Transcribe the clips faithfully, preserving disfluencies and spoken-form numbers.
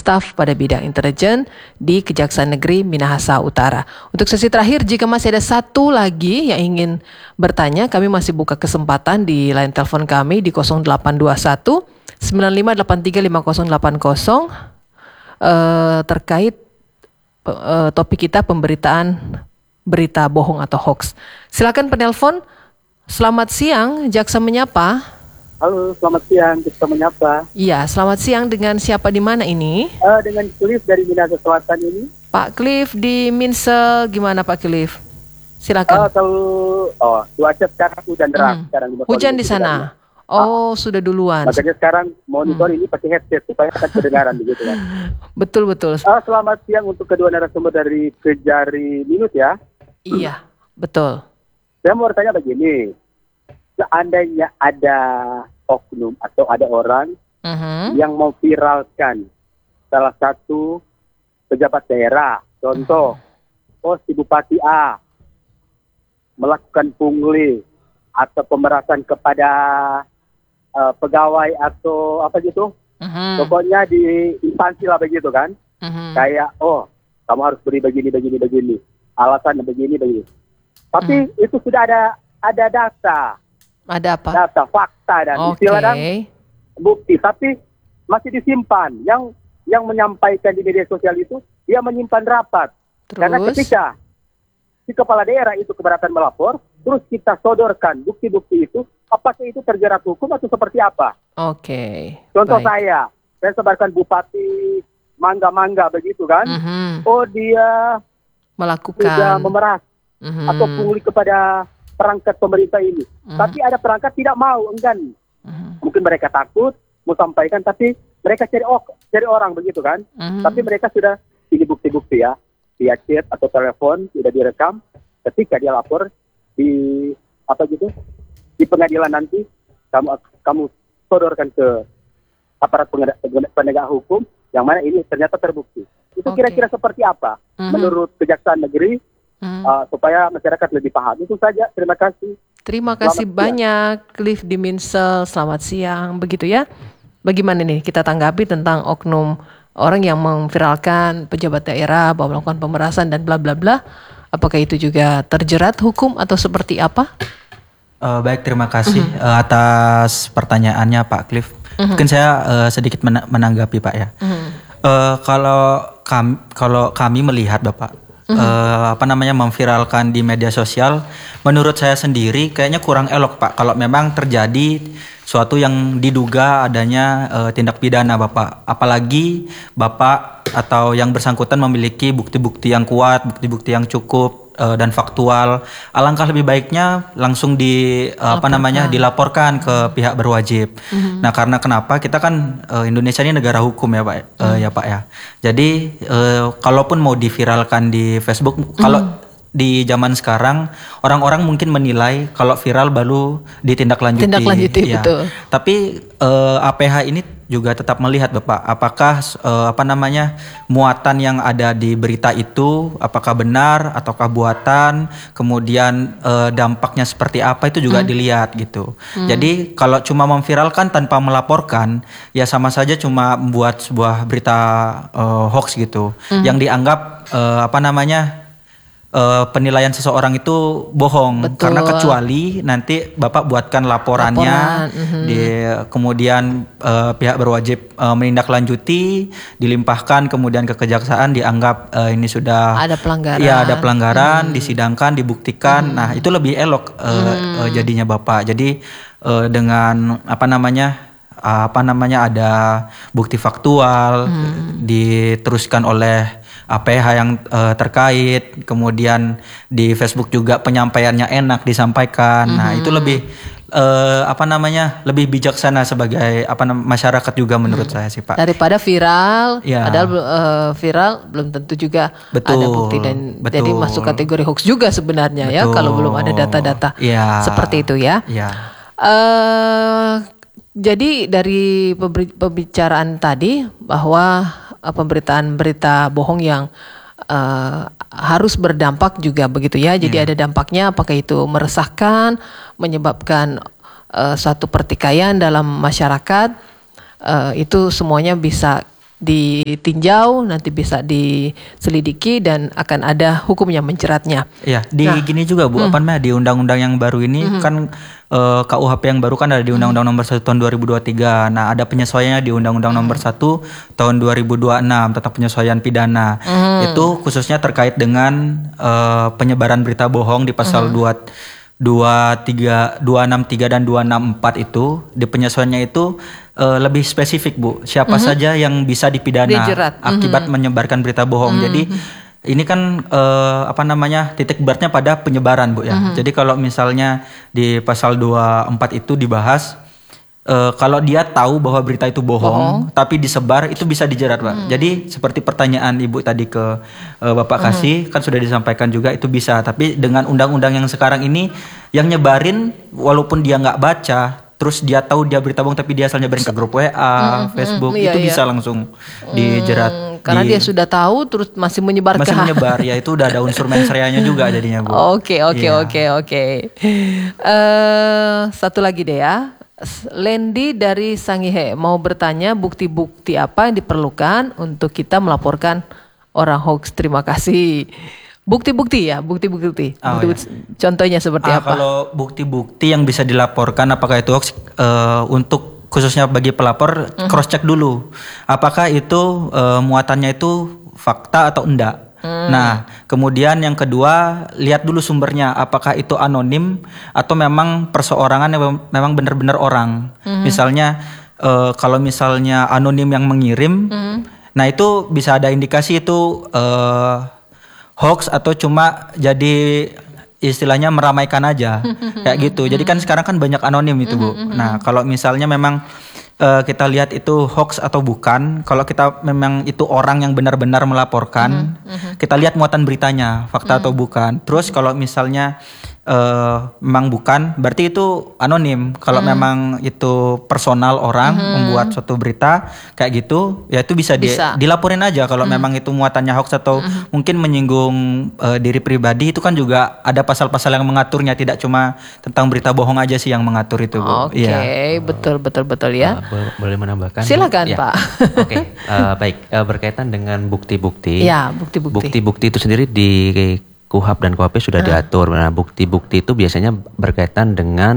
staf pada bidang intelijen di Kejaksaan Negeri Minahasa Utara. Untuk sesi terakhir, jika masih ada satu lagi yang ingin bertanya, kami masih buka kesempatan di line telepon kami di nol delapan dua satu sembilan lima delapan tiga lima nol delapan nol uh, terkait uh, topik kita pemberitaan berita bohong atau hoax. Silakan penelpon. Selamat siang, Jaksa Menyapa. Halo, selamat siang, Jaksa Menyapa. Iya, selamat siang, dengan siapa di mana ini? Uh, dengan Cliff dari Minahasa Selatan ini. Pak Cliff di Minsel, gimana Pak Cliff? Silakan. Uh, kalau oh, cuaca sekarang hujan deras. Hmm. Sekarang Hujan di sana? Oh, ah. Sudah duluan. Makanya sekarang monitor hmm. ini pakai headset supaya akan kedengaran begitu kan. Betul, betul. Uh, selamat siang untuk kedua narasumber dari Kejari Minus ya. Iya, betul. Saya mau bertanya begini, seandainya ada oknum atau ada orang uh-huh. yang mau viralkan salah satu pejabat daerah, contoh, uh-huh. oh si Bupati A melakukan pungli atau pemerasan kepada uh, pegawai atau apa gitu, uh-huh. pokoknya di instansi lah begitu kan, uh-huh. kayak oh kamu harus beri begini begini begini, alasan begini begini. Tapi hmm. itu sudah ada ada data, ada apa? Data, fakta dan okay. istilah dan bukti. Tapi masih disimpan. Yang yang menyampaikan di media sosial itu dia menyimpan rapat. Terus? Karena ketika si kepala daerah itu keberatan melapor, terus kita sodorkan bukti-bukti itu, apakah itu terjerat hukum atau seperti apa? Oke. Okay. Contoh Baik. saya, saya sebarkan Bupati Mangga-Mangga begitu kan? Mm-hmm. Oh dia melakukan sudah memeras. Mm-hmm. atau pungli kepada perangkat pemerintah ini. Mm-hmm. Tapi ada perangkat tidak mau, enggan. Mm-hmm. Mungkin mereka takut mau sampaikan, tapi mereka cari oh, cari orang begitu kan. Mm-hmm. Tapi mereka sudah ini bukti-bukti ya, via chat atau telepon sudah direkam. Ketika dia lapor di apa gitu di pengadilan nanti, kamu kamu sodorkan ke aparat penegak hukum yang mana ini ternyata terbukti. Itu okay. kira-kira seperti apa mm-hmm. menurut Kejaksaan Negeri? Hmm. Uh, supaya masyarakat lebih paham. Itu saja, terima kasih. Terima kasih Selamat banyak siang. Cliff di Minsel, selamat siang. Begitu ya. Bagaimana nih kita tanggapi tentang oknum orang yang memviralkan pejabat daerah bahwa melakukan pemerasan dan bla bla bla. Apakah itu juga terjerat hukum atau seperti apa? Uh, baik, terima kasih uh-huh. uh, atas pertanyaannya Pak Cliff. Uh-huh. Mungkin saya uh, sedikit men- menanggapi Pak ya. Uh-huh. Uh, kalau kami kalau kami melihat Bapak Mm-hmm. Uh, apa namanya memviralkan di media sosial, menurut saya sendiri kayaknya kurang elok Pak kalau memang terjadi suatu yang diduga adanya uh, tindak pidana Bapak, apalagi Bapak atau yang bersangkutan memiliki bukti-bukti yang kuat, bukti-bukti yang cukup uh, dan faktual. Alangkah lebih baiknya langsung di uh, apa namanya dilaporkan ke pihak berwajib. Mm-hmm. Nah, karena kenapa kita kan uh, Indonesia ini negara hukum ya Pak, mm-hmm. uh, ya Pak ya. Jadi uh, kalaupun mau diviralkan di Facebook, mm-hmm. kalau di zaman sekarang orang-orang mungkin menilai kalau viral baru ditindaklanjuti. Tindaklanjuti, ya. Betul. Tapi uh, A P H ini juga tetap melihat Bapak, apakah uh, apa namanya muatan yang ada di berita itu apakah benar ataukah buatan, kemudian uh, dampaknya seperti apa itu juga hmm. dilihat gitu. Hmm. Jadi kalau cuma memviralkan tanpa melaporkan, ya sama saja cuma membuat sebuah berita uh, hoax gitu, hmm. yang dianggap uh, apa namanya Uh, penilaian seseorang itu bohong. Betul. Karena kecuali nanti Bapak buatkan laporannya, Laporan. mm-hmm. di, kemudian uh, pihak berwajib uh, menindaklanjuti, dilimpahkan kemudian ke kejaksaan dianggap uh, ini sudah ada pelanggaran, ya ada pelanggaran, mm-hmm. disidangkan, dibuktikan. Mm-hmm. Nah itu lebih elok uh, mm-hmm. uh, jadinya Bapak. Jadi uh, dengan apa namanya apa namanya ada bukti faktual, mm-hmm. diteruskan oleh A P H yang uh, terkait, kemudian di Facebook juga penyampaiannya enak disampaikan. Mm-hmm. Nah itu lebih uh, apa namanya lebih bijaksana sebagai apa masyarakat juga menurut mm. saya sih Pak. Daripada viral, ya. padahal uh, viral belum tentu juga betul, ada bukti dan betul. Jadi masuk kategori hoax juga sebenarnya betul. Ya kalau belum ada data-data ya. Seperti itu ya. Ya. Uh, jadi dari pembicaraan tadi bahwa pemberitaan berita bohong yang uh, harus berdampak juga begitu ya. Jadi yeah. ada dampaknya, apakah itu meresahkan, menyebabkan uh, suatu pertikaian dalam masyarakat, uh, itu semuanya bisa ditinjau, nanti bisa diselidiki dan akan ada hukum yang menjeratnya. Ya, di Nah, gini juga Bu, apa namanya, di undang-undang yang baru ini kan eh, K U H P yang baru kan ada di Undang-Undang Nomor satu Tahun dua ribu dua puluh tiga. Nah, ada penyesuaiannya di Undang-Undang Nomor satu Tahun dua ribu dua puluh enam tentang penyesuaian pidana. Itu khususnya terkait dengan eh, penyebaran berita bohong di pasal dua dua tiga dua enam tiga dan dua enam empat itu di penyesuaiannya itu eh, lebih spesifik Bu. Siapa saja yang bisa dipidana Dijerat. akibat menyebarkan berita bohong. Jadi ini kan eh, apa namanya, titik beratnya pada penyebaran Bu ya. Jadi kalau misalnya di pasal dua puluh empat itu dibahas eh, kalau dia tahu bahwa berita itu bohong, tapi disebar, itu bisa dijerat Pak. Jadi seperti pertanyaan Ibu tadi ke eh, Bapak Kasih kan sudah disampaikan juga itu bisa. Tapi dengan undang-undang yang sekarang ini yang nyebarin walaupun dia nggak baca, terus dia tahu dia berita bohong tapi dia asal nyebarin ke grup W A, Facebook, iya, itu iya. bisa langsung dijerat. karena Di- dia sudah tahu terus masih menyebar masih ke menyebar ya, itu udah ada unsur mens reanya juga jadinya Bu. Oke, oke, Iya. oke, oke. Eh, satu lagi deh ya. S- Lendi dari Sangihe mau bertanya bukti-bukti apa yang diperlukan untuk kita melaporkan orang hoax. Terima kasih. Bukti-bukti ya, bukti-bukti. Oh, Bukti- Contohnya seperti Ah, apa? kalau bukti-bukti yang bisa dilaporkan apakah itu hoax, eh, untuk khususnya bagi pelapor cross check dulu apakah itu eh, muatannya itu fakta atau enggak. Nah, kemudian yang kedua lihat dulu sumbernya apakah itu anonim atau memang perseorangan yang mem- memang benar-benar orang. Misalnya eh, kalau misalnya anonim yang mengirim, nah itu bisa ada indikasi itu eh, hoax atau cuma jadi istilahnya meramaikan aja kayak gitu. Jadi kan sekarang kan banyak anonim itu Bu. Nah kalau misalnya memang eh, kita lihat itu hoax atau bukan, kalau kita memang itu orang yang benar-benar melaporkan, kita lihat muatan beritanya fakta atau bukan. Terus kalau misalnya eh, memang bukan, berarti itu anonim. Kalau memang itu personal orang membuat suatu berita kayak gitu, ya itu bisa, di- Bisa. dilaporin aja. Kalau memang itu muatannya hoax atau mungkin menyinggung eh, diri pribadi, itu kan juga ada pasal-pasal yang mengaturnya, tidak cuma tentang berita bohong aja sih yang mengatur itu Bu. Oke, Iya. betul, betul, betul ya. Uh, bo- boleh menambahkan? Silakan, Ya. Pak. Oke, uh, baik. Uh, berkaitan dengan bukti-bukti. Ya, bukti-bukti. Bukti-bukti itu sendiri di K U H P dan K U H P sudah diatur. Nah, bukti-bukti itu biasanya berkaitan dengan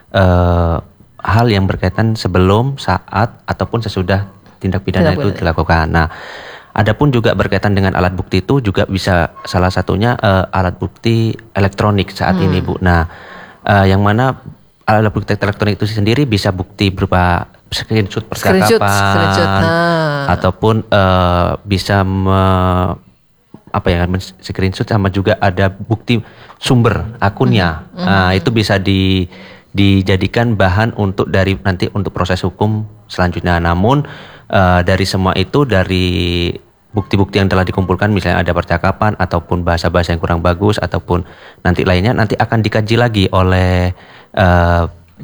uh, hal yang berkaitan sebelum, saat, ataupun sesudah tindak pidana Tindak itu pidana. dilakukan. Nah, adapun juga berkaitan dengan alat bukti itu juga bisa salah satunya uh, alat bukti elektronik saat ini, Bu. Nah, uh, yang mana alat bukti elektronik itu sendiri bisa bukti berupa screenshot Screenshot, percakapan, screenshot, nah. ataupun uh, bisa me- apa ya, men- screenshot sama juga ada bukti sumber akunnya. Nah, itu bisa di dijadikan bahan untuk dari nanti untuk proses hukum selanjutnya. Namun eh, dari semua itu, dari bukti-bukti yang telah dikumpulkan, misalnya ada percakapan ataupun bahasa-bahasa yang kurang bagus ataupun nanti lainnya, nanti akan dikaji lagi oleh eh,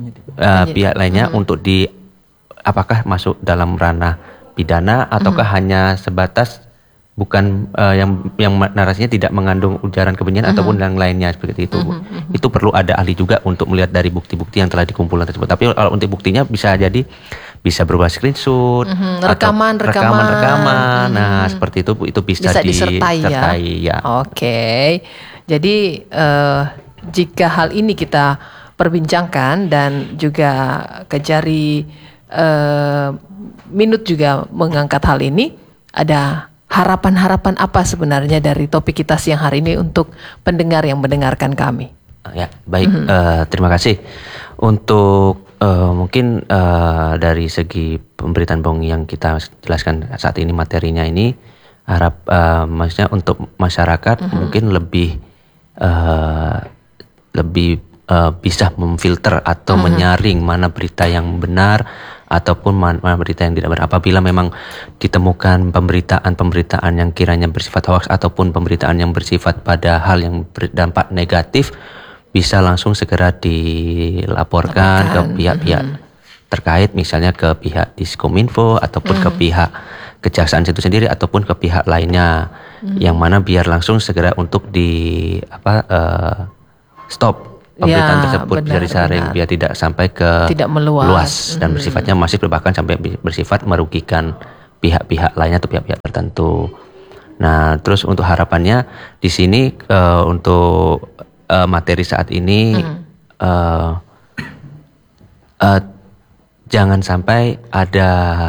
eh, pihak lainnya untuk di apakah masuk dalam ranah pidana ataukah hanya sebatas bukan eh, yang yang narasinya tidak mengandung ujaran kebencian ataupun yang lainnya seperti itu, Bu. Itu perlu ada ahli juga untuk melihat dari bukti-bukti yang telah dikumpulkan tersebut. Tapi kalau untuk buktinya bisa jadi bisa berupa screenshot, Mhm, atau rekaman, rekaman. rekaman-rekaman. Nah, seperti itu Bu, itu bisa, Bisa disertai ya. disertai, ya. Oke. Jadi eh, jika hal ini kita perbincangkan dan juga Kejari eh, Minut juga mengangkat hal ini, ada harapan-harapan apa sebenarnya dari topik kita siang hari ini untuk pendengar yang mendengarkan kami? Ya, baik. eh, terima kasih. Untuk eh, mungkin eh, dari segi pemberitaan bohong yang kita jelaskan saat ini materinya ini, harap eh, maksudnya untuk masyarakat mungkin lebih eh, lebih eh, bisa memfilter atau menyaring mana berita yang benar ataupun mana, mana berita yang tidak benar. Apabila memang ditemukan pemberitaan-pemberitaan yang kiranya bersifat hoax ataupun pemberitaan yang bersifat pada hal yang berdampak negatif, bisa langsung segera dilaporkan ke pihak-pihak terkait, misalnya ke pihak Diskominfo ataupun ke pihak kejaksaan itu sendiri ataupun ke pihak lainnya, yang mana biar langsung segera untuk di apa eh, stop pemberitaan Ya, tersebut, benar, bisa disaring benar. biar tidak sampai ke Tidak meluas. dan bersifatnya masif, bahkan sampai bersifat merugikan pihak-pihak lainnya atau pihak-pihak tertentu. Nah, terus untuk harapannya di sini uh, untuk uh, materi saat ini hmm. uh, uh, jangan sampai ada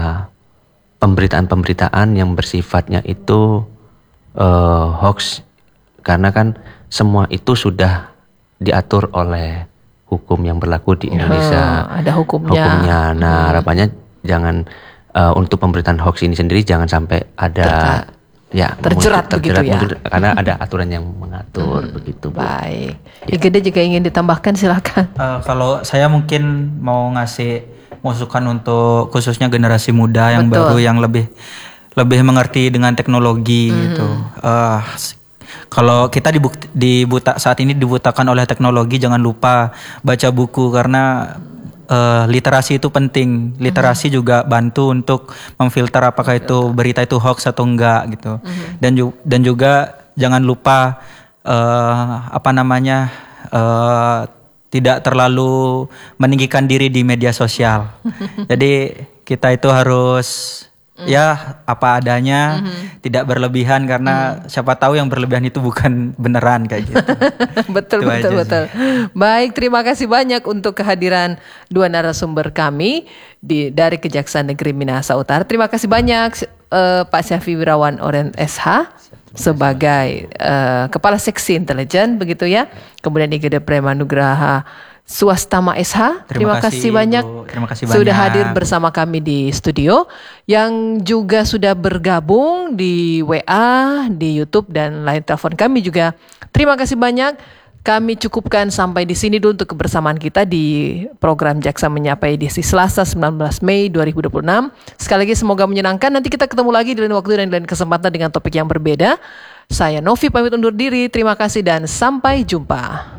pemberitaan-pemberitaan yang bersifatnya itu uh, hoax, karena kan semua itu sudah diatur oleh hukum yang berlaku di Indonesia. Hmm, ada hukumnya. Hukumnya. Nah, hmm. harapannya jangan uh, untuk pemberitaan hoax ini sendiri jangan sampai ada Terka, ya terjerat, terjerat begitu ya. muncul, karena ada aturan yang mengatur hmm, begitu. Bu. Baik. Ya. I G D jika ingin ditambahkan silakan. Uh, kalau saya mungkin mau ngasih masukan untuk khususnya generasi muda yang Betul. baru yang lebih lebih mengerti dengan teknologi hmm. gitu. Uh, Kalau kita dibukti, dibuta saat ini dibutakan oleh teknologi, jangan lupa baca buku karena uh, literasi itu penting. Literasi mm-hmm. juga bantu untuk memfilter apakah itu berita itu hoax atau enggak gitu. Mm-hmm. Dan ju- dan juga jangan lupa uh, apa namanya uh, tidak terlalu meninggikan diri di media sosial. Jadi kita itu harus Mm. ya apa adanya, mm-hmm. tidak berlebihan karena mm. siapa tahu yang berlebihan itu bukan beneran kayak gitu. betul itu betul betul. Sih. Baik, terima kasih banyak untuk kehadiran dua narasumber kami di dari Kejaksaan Negeri Minahasa Utara. Terima kasih banyak uh, Pak Syafi Wirawan Oren S H sebagai uh, Kepala Seksi Intelijen begitu ya. Kemudian I G D Prema Nugraha Swastama S H, terima, terima kasih, kasih banyak terima kasih sudah banyak. hadir bersama kami di studio, yang juga sudah bergabung di W A, di YouTube dan line telepon kami juga. Terima kasih banyak. Kami cukupkan sampai di sini dulu untuk kebersamaan kita di program Jaksa Menyapa edisi Selasa sembilan belas Mei dua ribu dua puluh enam. Sekali lagi semoga menyenangkan. Nanti kita ketemu lagi di lain waktu dan lain kesempatan dengan topik yang berbeda. Saya Novi pamit undur diri. Terima kasih dan sampai jumpa.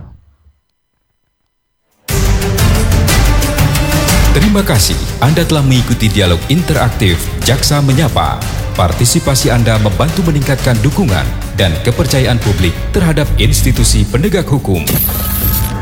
Terima kasih Anda telah mengikuti dialog interaktif Jaksa Menyapa. Partisipasi Anda membantu meningkatkan dukungan dan kepercayaan publik terhadap institusi penegak hukum.